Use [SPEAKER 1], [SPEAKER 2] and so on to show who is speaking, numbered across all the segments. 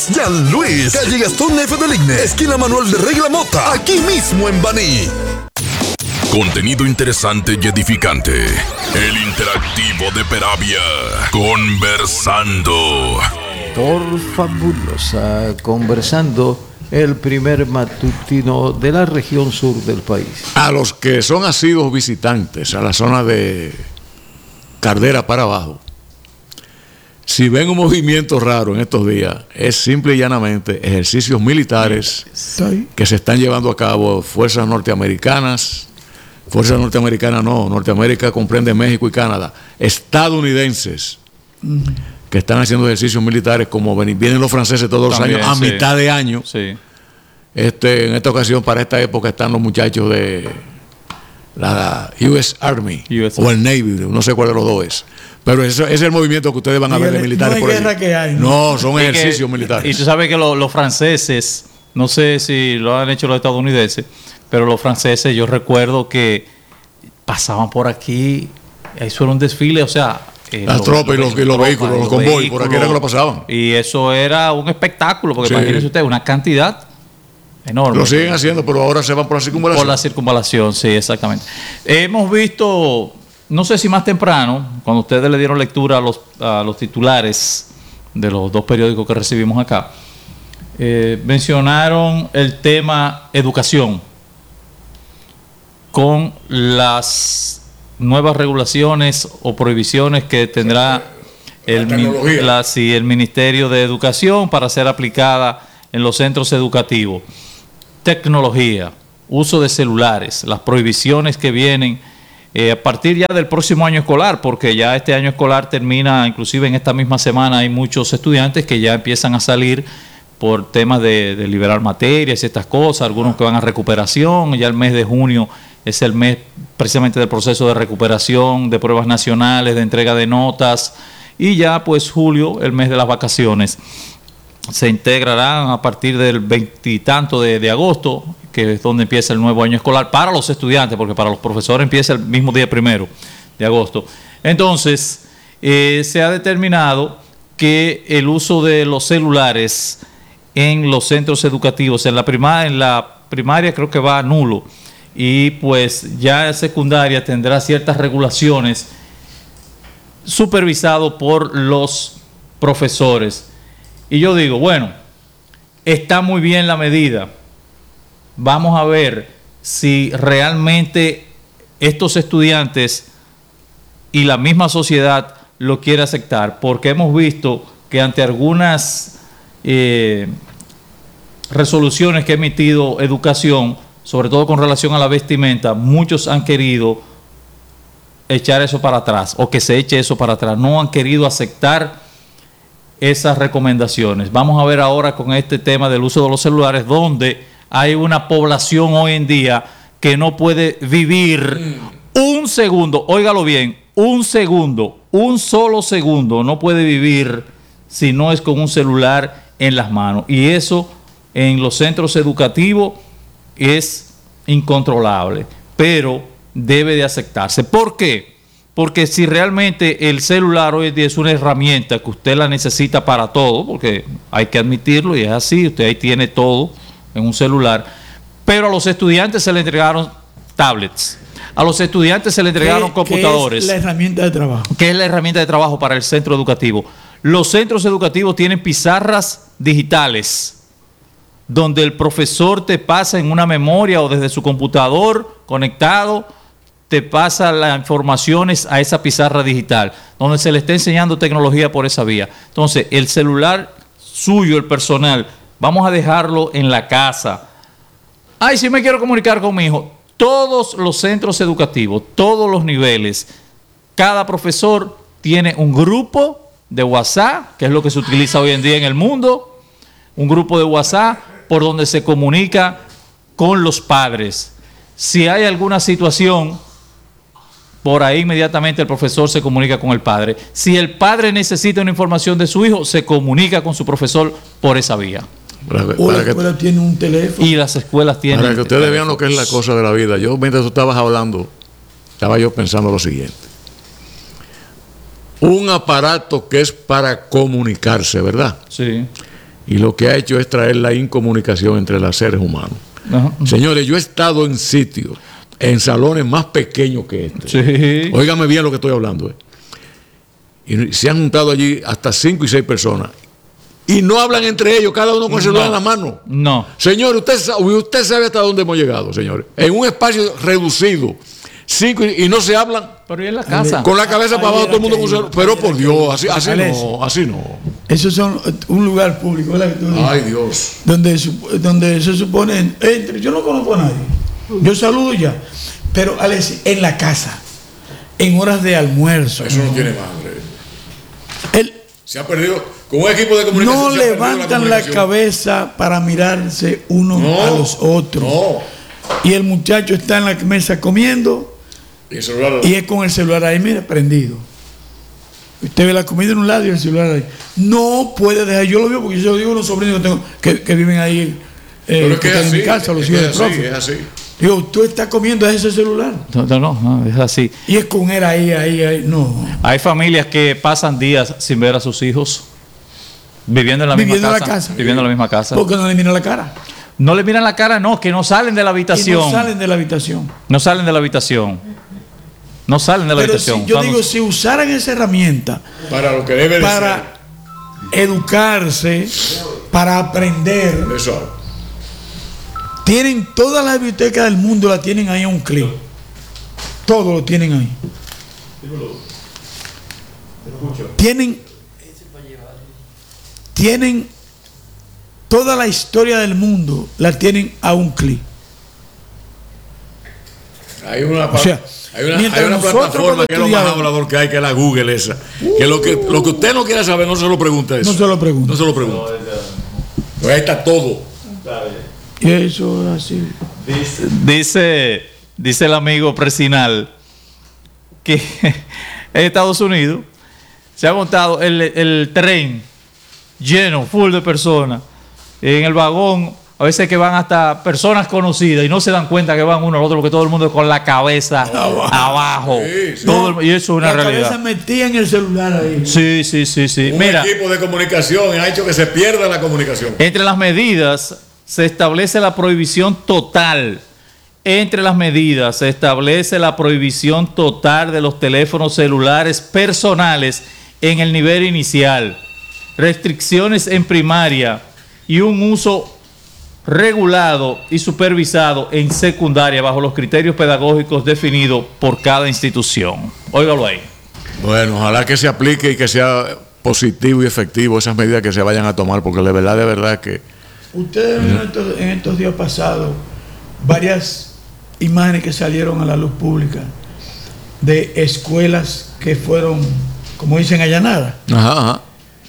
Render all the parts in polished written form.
[SPEAKER 1] Jean Luis, calle Gastón F. del Igne, esquina Manuel de Rey La Mota, aquí mismo en Baní.
[SPEAKER 2] Contenido interesante y edificante. El interactivo de Peravia. Conversando.
[SPEAKER 3] Por Fabulosa, Conversando, el primer matutino de la región sur del país.
[SPEAKER 4] A los que son asiduos visitantes a la zona de Cardera para abajo, si ven un movimiento raro en estos días, es simple y llanamente ejercicios militares que se están llevando a cabo fuerzas norteamericanas. Fuerzas norteamericanas no, Norteamérica comprende México y Canadá, estadounidenses, que están haciendo ejercicios militares como vienen los franceses todos los años, a mitad de año.
[SPEAKER 5] Sí.
[SPEAKER 4] En esta ocasión, para esta época, están los muchachos de la US Army o el Navy, no sé cuál de los dos es. Pero ese es el movimiento que ustedes van a ver de militares
[SPEAKER 6] no
[SPEAKER 4] por
[SPEAKER 6] hay
[SPEAKER 4] ahí.
[SPEAKER 6] guerra que hay,
[SPEAKER 4] no, son ejercicios militares.
[SPEAKER 5] Y tú sabes que los franceses, no sé si lo han hecho los estadounidenses, pero los franceses, yo recuerdo que pasaban por aquí, eso era un desfile, o sea...
[SPEAKER 4] las tropas y los vehículos, los convoys, por aquí era que lo pasaban.
[SPEAKER 5] Y eso era un espectáculo, porque imagínense ustedes, una cantidad enorme.
[SPEAKER 4] Lo siguen haciendo, pero ahora se van por la circunvalación.
[SPEAKER 5] Por la circunvalación, sí, exactamente. Hemos visto, no sé si más temprano, cuando ustedes le dieron lectura a los titulares de los dos periódicos que recibimos acá, mencionaron el tema educación con las nuevas regulaciones o prohibiciones que tendrá el Ministerio de Educación para ser aplicada en los centros educativos. Tecnología, uso de celulares, las prohibiciones que vienen a partir ya del próximo año escolar, porque ya este año escolar termina, inclusive en esta misma semana hay muchos estudiantes que ya empiezan a salir por temas de liberar materias y estas cosas, algunos que van a recuperación, ya el mes de junio es el mes precisamente del proceso de recuperación, de pruebas nacionales, de entrega de notas, y ya pues julio, el mes de las vacaciones. Se integrarán a partir del 20 y tanto de agosto, que es donde empieza el nuevo año escolar para los estudiantes, porque para los profesores empieza el mismo día 1 de agosto. Entonces, se ha determinado que el uso de los celulares en los centros educativos, en la primaria creo que va nulo, y pues ya en secundaria tendrá ciertas regulaciones supervisado por los profesores. Y yo digo, bueno, está muy bien la medida. Vamos a ver si realmente estos estudiantes y la misma sociedad lo quiere aceptar, porque hemos visto que ante algunas resoluciones que ha emitido Educación, sobre todo con relación a la vestimenta, muchos han querido echar eso para atrás, o que se eche eso para atrás. No han querido aceptar esas recomendaciones. Vamos a ver ahora con este tema del uso de los celulares, donde hay una población hoy en día que no puede vivir un segundo, óigalo bien, un solo segundo, no puede vivir si no es con un celular en las manos. Y eso en los centros educativos es incontrolable, pero debe de aceptarse. ¿Por qué? Porque si realmente el celular hoy en día es una herramienta que usted la necesita para todo, porque hay que admitirlo y es así, usted ahí tiene todo en un celular, pero a los estudiantes se le entregaron tablets, a los estudiantes se le entregaron computadores.
[SPEAKER 6] ¿Qué es la herramienta de trabajo?
[SPEAKER 5] ¿Qué es la herramienta de trabajo para el centro educativo? Los centros educativos tienen pizarras digitales, donde el profesor te pasa en una memoria o desde su computador conectado, te pasa las informaciones a esa pizarra digital, donde se le está enseñando tecnología por esa vía. Entonces, el celular suyo, el personal, vamos a dejarlo en la casa. Ay, si me quiero comunicar con mi hijo. Todos los centros educativos, todos los niveles, cada profesor tiene un grupo de WhatsApp, que es lo que se utiliza hoy en día en el mundo, un grupo de WhatsApp por donde se comunica con los padres. Si hay alguna situación, por ahí inmediatamente el profesor se comunica con el padre. Si el padre necesita una información de su hijo, se comunica con su profesor por esa vía.
[SPEAKER 6] O la escuela tiene un teléfono.
[SPEAKER 5] Y las escuelas tienen...
[SPEAKER 4] Para que ustedes vean lo que es la cosa de la vida. Yo, mientras tú estabas hablando, estaba yo pensando lo siguiente. Un aparato que es para comunicarse, ¿verdad?
[SPEAKER 5] Sí.
[SPEAKER 4] y lo que ha hecho es traer la incomunicación entre los seres humanos.
[SPEAKER 5] Ajá.
[SPEAKER 4] Señores, yo he estado en sitios, en salones más pequeños que este.
[SPEAKER 5] Sí.
[SPEAKER 4] Óigame bien lo que estoy hablando. Y se han juntado allí hasta 5 y 6 personas. Y no hablan entre ellos, cada uno con el celular en la mano.
[SPEAKER 5] No.
[SPEAKER 4] Señor, usted sabe hasta dónde hemos llegado, señores. En un espacio reducido, 5 y no se hablan.
[SPEAKER 5] Pero ¿y en la casa?
[SPEAKER 4] Con la cabeza para abajo, todo el mundo con celular. Pero por Dios, así no.
[SPEAKER 6] Esos son un lugar público, ¿verdad?
[SPEAKER 4] Ay, Dios.
[SPEAKER 6] Donde se supone, yo no conozco a nadie. Yo saludo ya. Pero Alex, en la casa, en horas de almuerzo.
[SPEAKER 4] Eso no tiene madre. Se ha perdido. Con un equipo de comunicación.
[SPEAKER 6] No levantan la cabeza para mirarse unos a los otros.
[SPEAKER 4] No.
[SPEAKER 6] Y el muchacho está en la mesa comiendo y es con el celular ahí, mira, prendido. Usted ve la comida en un lado y el celular ahí. No puede dejar, yo lo veo porque yo digo a unos sobrinos que tengo que viven ahí
[SPEAKER 4] pero es que
[SPEAKER 6] en mi casa, los hijos del profe.
[SPEAKER 4] Es así.
[SPEAKER 6] Digo, tú estás comiendo ese celular.
[SPEAKER 5] No, es así.
[SPEAKER 6] Y es con él ahí, no.
[SPEAKER 5] Hay familias que pasan días sin ver a sus hijos, viviendo en la misma casa. Viviendo en la misma casa.
[SPEAKER 6] Porque no le miran la cara.
[SPEAKER 5] No le miran la cara, no, que no salen de la habitación.
[SPEAKER 6] Y no salen de la habitación.
[SPEAKER 5] No salen de la habitación. No salen de la
[SPEAKER 6] Pero
[SPEAKER 5] habitación.
[SPEAKER 6] Si, yo digo, si usaran esa herramienta
[SPEAKER 4] para lo que debe de
[SPEAKER 6] para ser. Educarse, para aprender.
[SPEAKER 4] Eso.
[SPEAKER 6] Tienen todas las bibliotecas del mundo, la tienen ahí a un clic. Todo lo tienen ahí. Tienen toda la historia del mundo, la tienen a un clic.
[SPEAKER 4] Hay una
[SPEAKER 6] mientras
[SPEAKER 4] plataforma que es lo más hablador que hay, que es la Google esa. Que lo que usted no quiera saber, no se lo pregunta eso.
[SPEAKER 6] No se lo pregunta.
[SPEAKER 4] Pues ahí está todo.
[SPEAKER 6] Y eso es así.
[SPEAKER 5] Dice el amigo Presinal que en Estados Unidos se ha montado el tren lleno, full de personas. En el vagón, a veces que van hasta personas conocidas y no se dan cuenta que van uno al otro, porque todo el mundo con la cabeza abajo. Sí. Y eso es una realidad. La cabeza
[SPEAKER 6] metida en el celular ahí.
[SPEAKER 5] Sí.
[SPEAKER 4] Un equipo de comunicación ha hecho que se pierda la comunicación.
[SPEAKER 5] Entre las medidas se establece la prohibición total. Entre las medidas se establece la prohibición total de los teléfonos celulares personales en el nivel inicial, restricciones en primaria y un uso regulado y supervisado en secundaria bajo los criterios pedagógicos definidos por cada institución. Óigalo ahí.
[SPEAKER 4] Bueno, ojalá que se aplique y que sea positivo y efectivo esas medidas que se vayan a tomar, porque de verdad que...
[SPEAKER 6] Ustedes en estos días pasados varias imágenes que salieron a la luz pública de escuelas que fueron, como dicen, allanadas.
[SPEAKER 4] Ajá.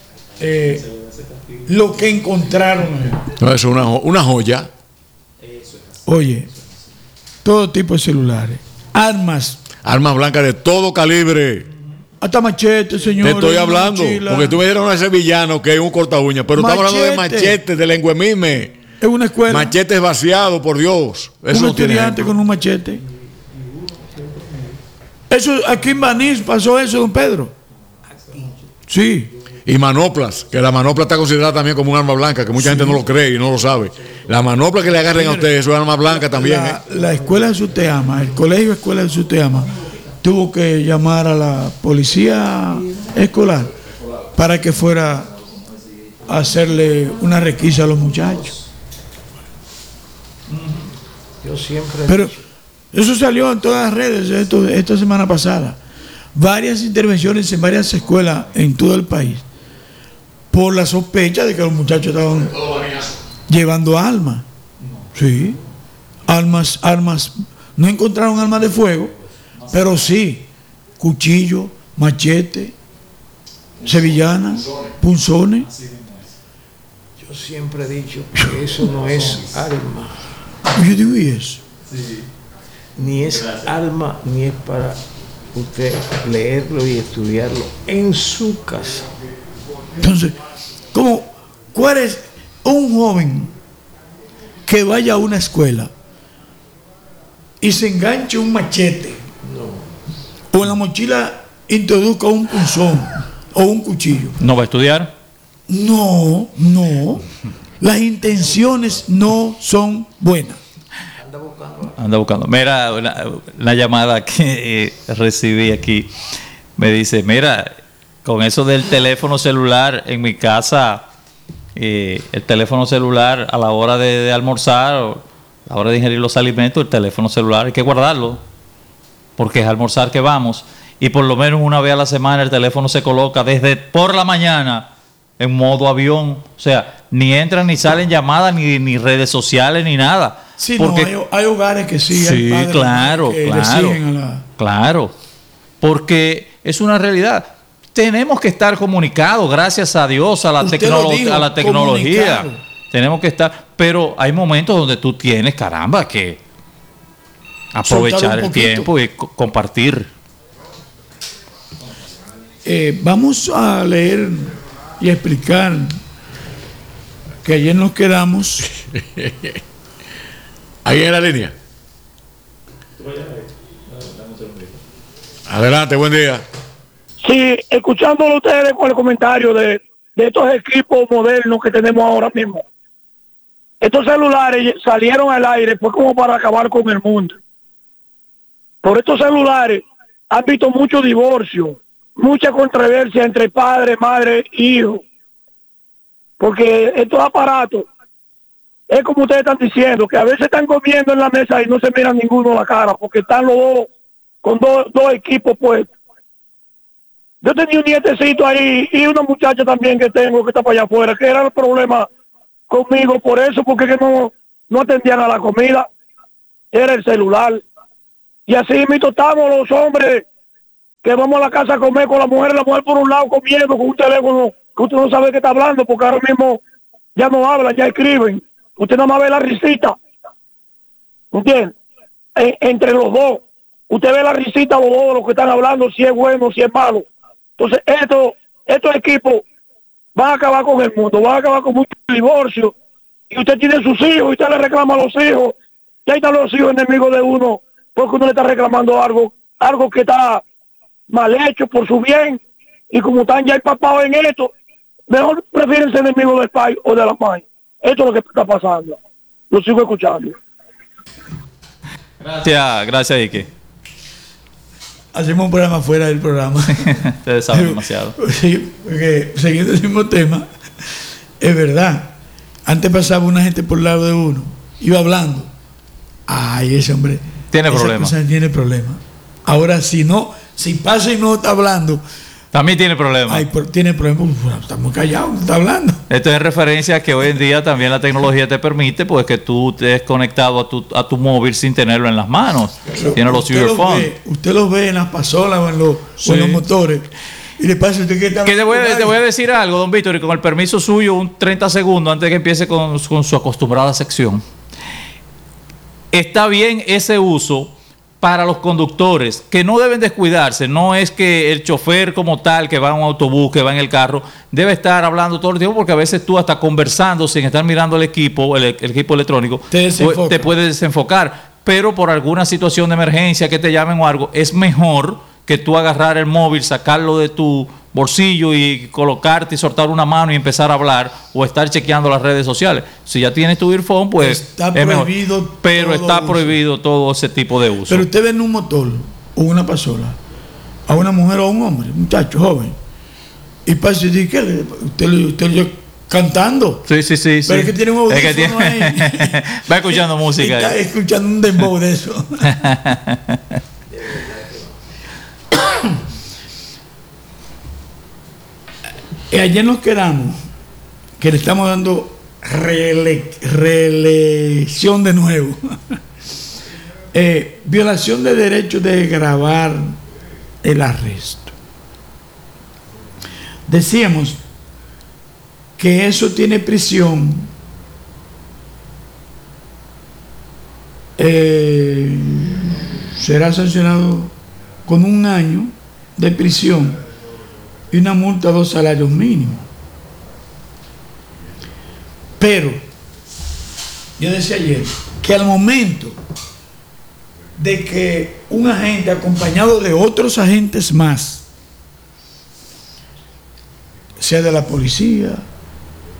[SPEAKER 6] Lo que encontraron.
[SPEAKER 4] No, es una joya.
[SPEAKER 6] Oye, todo tipo de celulares, armas
[SPEAKER 4] blancas de todo calibre.
[SPEAKER 6] Hasta machete, señor.
[SPEAKER 4] Te estoy hablando, porque tú me dieron a ese villano que es un corta uña, pero estamos hablando de machetes, de lenguemime.
[SPEAKER 6] Es una escuela.
[SPEAKER 4] Machetes vaciados, por Dios.
[SPEAKER 6] Eso un estudiante con un machete. Eso, aquí en Baní pasó eso, don Pedro. Sí.
[SPEAKER 4] Y manoplas, que la manopla está considerada también como un arma blanca, que mucha gente no lo cree y no lo sabe. La manopla que le agarren a ustedes es una arma blanca también.
[SPEAKER 6] La escuela de Suteama, el colegio escuela de Suteama, tuvo que llamar a la policía escolar para que fuera a hacerle una requisa a los muchachos.
[SPEAKER 3] Yo siempre...
[SPEAKER 6] Pero eso salió en todas las redes esta semana pasada. Varias intervenciones en varias escuelas en todo el país por la sospecha de que los muchachos estaban llevando armas. Sí, armas. No encontraron armas de fuego, pero sí cuchillo, machete, sevillanas, punzones.
[SPEAKER 3] Yo siempre he dicho que eso no es arma.
[SPEAKER 6] Yo digo, ¿y eso?
[SPEAKER 3] Ni es arma, ni es para usted leerlo y estudiarlo en su casa.
[SPEAKER 6] Entonces, ¿cuál es un joven que vaya a una escuela y se enganche un machete? No. O en la mochila introduzca un punzón o un cuchillo?
[SPEAKER 5] ¿No va a estudiar?
[SPEAKER 6] No. Las intenciones no son buenas.
[SPEAKER 5] Anda buscando. Mira, una llamada que recibí aquí. Me dice, mira, con eso del teléfono celular en mi casa, el teléfono celular a la hora de almorzar o a la hora de ingerir los alimentos, el teléfono celular hay que guardarlo, porque es almorzar que vamos. Y por lo menos una vez a la semana el teléfono se coloca desde por la mañana en modo avión. O sea, ni entran ni salen llamadas, ni redes sociales, ni nada.
[SPEAKER 6] Sí,
[SPEAKER 5] porque,
[SPEAKER 6] no, hay hogares que sí.
[SPEAKER 5] Sí,
[SPEAKER 6] hay
[SPEAKER 5] claro,
[SPEAKER 6] que
[SPEAKER 5] claro. Porque es una realidad. Tenemos que estar comunicados, gracias a Dios, a la tecnología. Tenemos que estar, pero hay momentos donde tú tienes, caramba, que aprovechar el tiempo y compartir.
[SPEAKER 6] Vamos a leer y explicar que ayer nos quedamos.
[SPEAKER 4] Ahí en la línea. Adelante, buen día.
[SPEAKER 7] Sí, escuchándolo ustedes con el comentario de estos equipos modernos que tenemos ahora mismo. Estos celulares salieron al aire, fue como para acabar con el mundo. Por estos celulares han visto mucho divorcio, mucha controversia entre padre, madre, hijo. Porque estos aparatos, es como ustedes están diciendo, que a veces están comiendo en la mesa y no se miran ninguno la cara, porque están los dos con dos equipos puestos. Yo tenía un nietecito ahí y una muchacha también que tengo que está para allá afuera, que era el problema conmigo por eso, porque que no atendían a la comida, era el celular. Y así mismo estamos los hombres que vamos a la casa a comer con la mujer por un lado comiendo con un teléfono que usted no sabe qué está hablando, porque ahora mismo ya no hablan, ya escriben. Usted nada más ve la risita, ¿entiende? Entre los dos, usted ve la risita los dos de los que están hablando, si es bueno, si es malo. Entonces estos equipos van a acabar con el mundo, van a acabar con muchos divorcios, y usted tiene sus hijos y usted le reclama a los hijos, y ahí están los hijos enemigos de uno, porque uno le está reclamando algo que está mal hecho por su bien, y como están ya empapados en esto, mejor prefieren ser enemigos del país o de la madre. Esto es lo que está pasando. Lo sigo escuchando.
[SPEAKER 5] Gracias, Ike.
[SPEAKER 6] Hacemos un programa fuera del programa.
[SPEAKER 5] Ustedes saben demasiado.
[SPEAKER 6] Sí, porque siguiendo el mismo tema, es verdad. Antes pasaba una gente por el lado de uno, iba hablando. Ay, ese hombre
[SPEAKER 5] tiene problemas.
[SPEAKER 6] Tiene problemas. Ahora, si pasa y no está hablando,
[SPEAKER 5] también tiene problemas.
[SPEAKER 6] Tiene problemas. Está muy callado, no está hablando.
[SPEAKER 5] Esto es referencia a que hoy en día también la tecnología te permite pues que tú estés conectado a tu móvil sin tenerlo en las manos. Tiene los earphones.
[SPEAKER 6] Usted los ve en las pasolas o en los motores. Y le pasa a usted que está...
[SPEAKER 5] te voy a decir algo, don Víctor, y con el permiso suyo, un 30 segundos antes de que empiece con su acostumbrada sección. Está bien ese uso para los conductores, que no deben descuidarse. No es que el chofer como tal, que va en un autobús, que va en el carro, debe estar hablando todo el tiempo, porque a veces tú hasta conversando sin estar mirando el equipo electrónico, te puede desenfocar. Pero por alguna situación de emergencia que te llamen o algo, es mejor que tú agarrar el móvil, sacarlo de tu bolsillo y colocarte y soltar una mano y empezar a hablar, o estar chequeando las redes sociales. Si ya tienes tu earphone, pues
[SPEAKER 6] está prohibido.
[SPEAKER 5] Pero está prohibido todo ese tipo de uso.
[SPEAKER 6] Pero usted ve en un motor o una pasola a una mujer o a un hombre, un muchacho joven, y pasa y dice que usted cantando.
[SPEAKER 5] Sí.
[SPEAKER 6] Pero es que tiene un audífono ahí.
[SPEAKER 5] Va escuchando música.
[SPEAKER 6] Está escuchando un dembow de eso. Ayer nos quedamos que le estamos dando reelección de nuevo. Violación de derecho de grabar el arresto. Decíamos que eso tiene prisión será sancionado con 1 año de prisión y una multa de 2 salarios mínimos. Pero yo decía ayer que al momento de que un agente acompañado de otros agentes más, sea de la policía,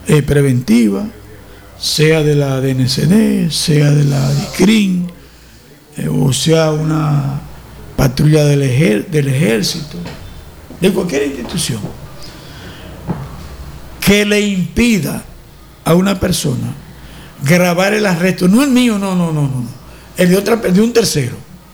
[SPEAKER 6] preventiva, sea de la DNCD, sea de la DICRIN, o sea una patrulla del ejército, de cualquier institución, que le impida a una persona grabar el arresto, no el mío, no, el de un tercero,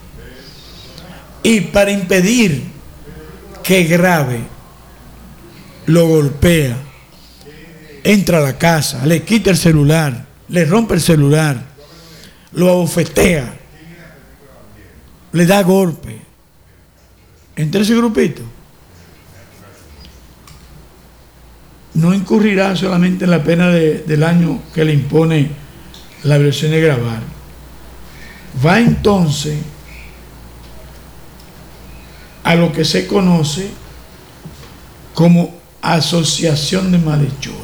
[SPEAKER 6] y para impedir que grabe, lo golpea, entra a la casa, le quita el celular, le rompe el celular, lo abofetea, le da golpe. Entre ese grupito no incurrirá solamente en la pena del año que le impone la violación de grabar. Va entonces a lo que se conoce como asociación de malhechores.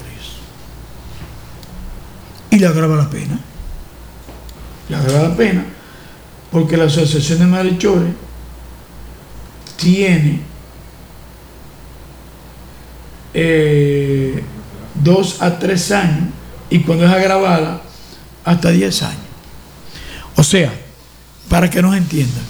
[SPEAKER 6] Y le agrava la pena. Le agrava la pena porque la asociación de malhechores tiene 2 a 3 años y cuando es agravada hasta 10 años. O sea, para que nos entiendan,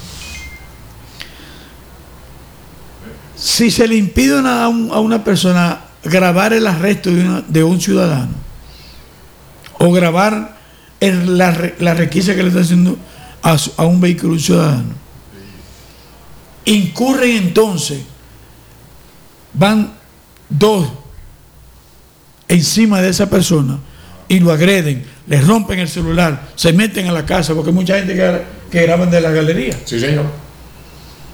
[SPEAKER 6] si se le impide a una persona grabar el arresto de un ciudadano o grabar la requisa que le está haciendo a un vehículo ciudadano, incurren entonces, van 2 encima de esa persona y lo agreden, le rompen el celular, se meten a la casa, porque mucha gente que graban de la galería.
[SPEAKER 4] Sí, señor.